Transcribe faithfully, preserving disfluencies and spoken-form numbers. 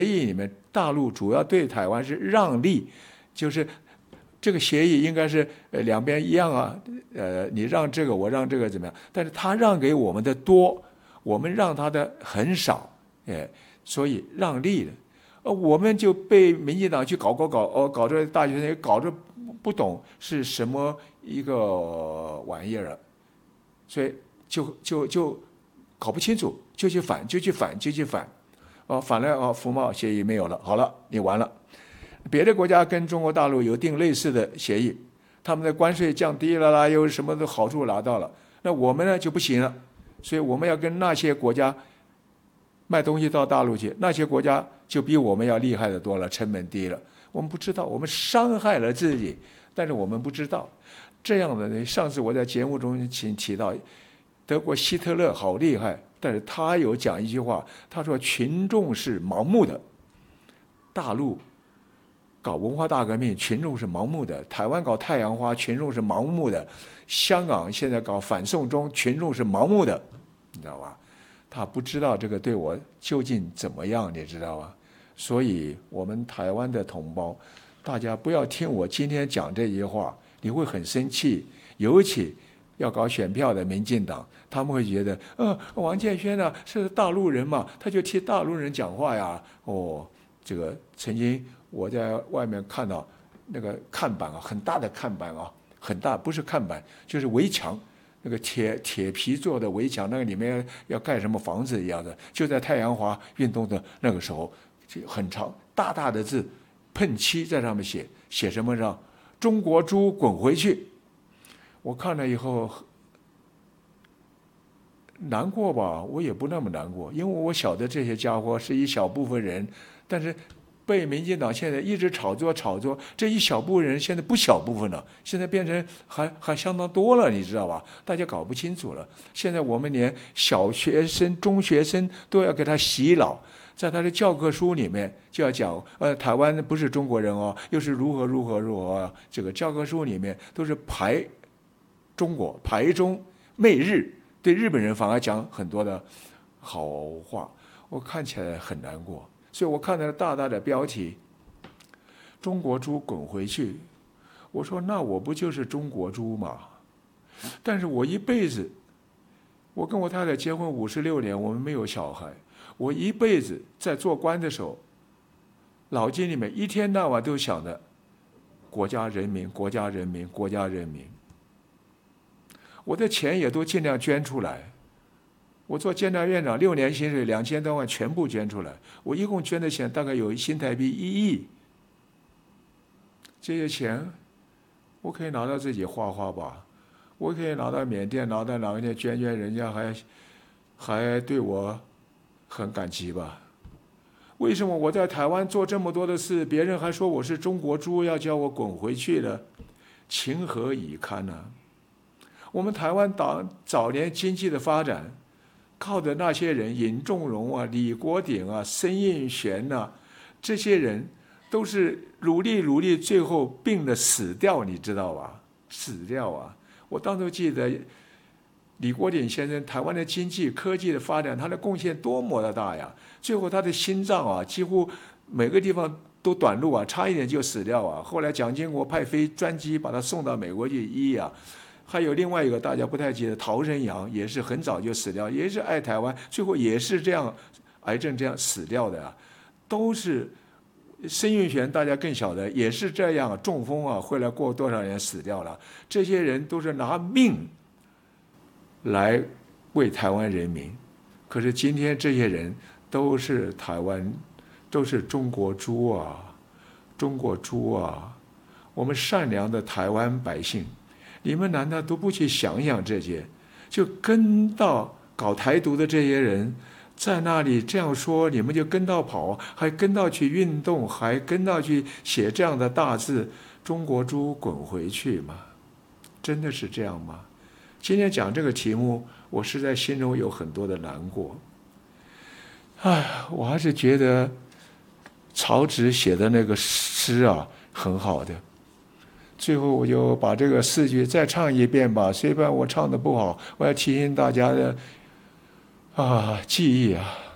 议里面，大陆主要对台湾是让利，就是这个协议应该是呃两边一样啊，呃你让这个我让这个怎么样？但是他让给我们的多，我们让他的很少，哎，所以让利了。呃，我们就被民进党去搞搞搞，哦，搞着大学生也搞着不懂是什么一个玩意儿了，所以就就就搞不清楚，就去反，就去反，就去反，哦，反了哦，服贸协议没有了，好了，你完了。别的国家跟中国大陆有订类似的协议，他们的关税降低了啦，又什么的好处拿到了，那我们呢就不行了，所以我们要跟那些国家卖东西到大陆去，那些国家就比我们要厉害的多了，成本低了。我们不知道，我们伤害了自己，但是我们不知道。这样的呢，上次我在节目中请提到，德国希特勒好厉害，但是他有讲一句话，他说群众是盲目的，大陆搞文化大革命，群众是盲目的；台湾搞太阳花，群众是盲目的；香港现在搞反送中，群众是盲目的，你知道吧？他不知道这个对我究竟怎么样，你知道吧？所以我们台湾的同胞，大家不要听我今天讲这些话，你会很生气。尤其要搞选票的民进党，他们会觉得，呃，王建煊呢是大陆人嘛，他就替大陆人讲话呀。哦，这个曾经我在外面看到那个看板啊，很大的看板啊，很大，不是看板，就是围墙。那个铁铁皮做的围墙，那个里面要盖什么房子一样的，就在太阳花运动的那个时候，很长大大的字，喷漆在上面写，写什么上？中国猪滚回去！我看了以后难过吧，我也不那么难过，因为我晓得这些家伙是一小部分人，但是被民进党现在一直炒作炒作，这一小部分人现在不小部分了，现在变成还还相当多了，你知道吧？大家搞不清楚了。现在我们连小学生、中学生都要给他洗脑，在他的教科书里面就要讲，呃，台湾不是中国人哦，又是如何如何如何，这个教科书里面都是排中国、排中、媚日，对日本人反而讲很多的好话，我看起来很难过。所以我看到了大大的标题，中国猪滚回去。我说那我不就是中国猪吗？但是我一辈子，我跟我太太结婚五十六年，我们没有小孩，我一辈子在做官的时候，脑筋里面一天到晚都想着国家人民，国家人民，国家人民。我的钱也都尽量捐出来。我做监察院长六年薪水两千多万全部捐出来，我一共捐的钱大概有新台币一亿。这些钱我可以拿到自己花花吧，我可以拿到缅甸，拿到哪个地捐捐，人家还还对我很感激吧？为什么我在台湾做这么多的事，别人还说我是中国猪，要叫我滚回去呢？情何以堪呢、啊？我们台湾党早年经济的发展，靠着那些人，尹仲荣啊、李国鼎啊、申应璇啊，这些人都是努力努力，最后病的死掉，你知道吧？死掉啊！我当初记得李国鼎先生，台湾的经济科技的发展，他的贡献多么的大呀！最后他的心脏啊，几乎每个地方都短路啊，差一点就死掉啊。后来蒋经国派飞专机把他送到美国去医啊。还有另外一个大家不太记得，陶仁阳也是很早就死掉，也是爱台湾，最后也是这样癌症这样死掉的啊。都是申运璇大家更晓得，也是这样中风啊，后来过多少年死掉了。这些人都是拿命来为台湾人民，可是今天这些人都是台湾，都是中国猪啊，中国猪啊！我们善良的台湾百姓，你们难道都不去想想这些？就跟到搞台独的这些人在那里这样说，你们就跟到跑，还跟到去运动，还跟到去写这样的大字“中国猪滚回去”吗？真的是这样吗？今天讲这个题目，我实在心中有很多的难过。哎，我还是觉得曹植写的那个诗啊，很好的。最后我就把这个四句再唱一遍吧，虽然我唱的不好，我要提醒大家的啊记忆啊。